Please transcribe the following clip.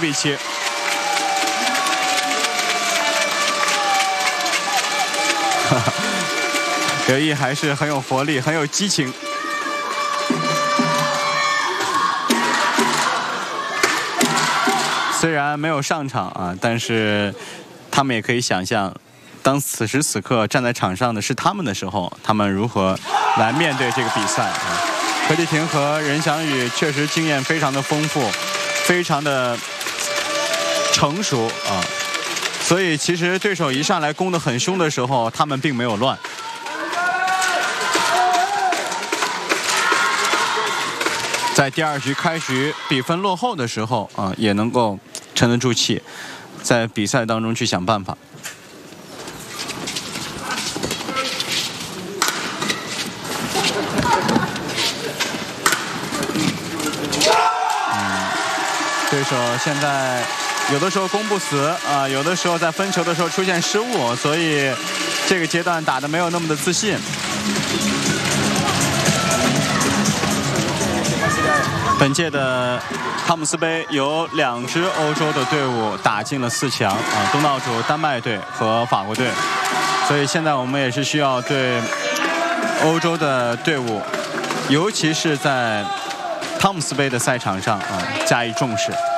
比7。刘毅还是很有活力，很有激情。虽然没有上场啊，但是他们也可以想象，当此时此刻站在场上的是他们的时候，他们如何来面对这个比赛啊。何继廷和任翔宇确实经验非常的丰富，非常的成熟啊，所以其实对手一上来攻得很凶的时候，他们并没有乱。在第2局开局比分落后的时候啊，也能够沉得住气，在比赛当中去想办法。对手现在有的时候攻不死啊，有的时候在分球的时候出现失误，所以这个阶段打得没有那么的自信。本届的汤姆斯杯有2支欧洲的队伍打进了4强啊，东道主丹麦队和法国队，所以现在我们也是需要对欧洲的队伍，尤其是在汤姆斯杯的赛场上啊加以重视。